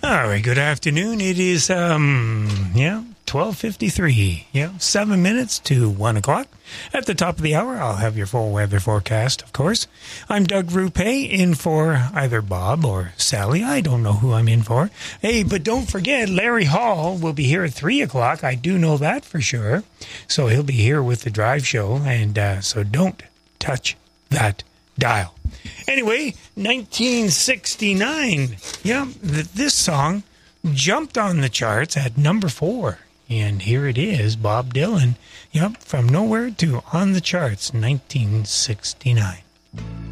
All right, good afternoon. It is, 12:53. 7 minutes to 1 o'clock. At the top of the hour, I'll have your full weather forecast, of course. I'm Doug Rupe, in for either Bob or Sally. I don't know who I'm in for. Hey, but don't forget, Larry Hall will be here at 3 o'clock. I do know that for sure. So he'll be here with the drive show, and so don't touch that dial. Anyway, 1969. This song jumped on the charts at number 4. And here it is, Bob Dylan. From nowhere to on the charts, 1969.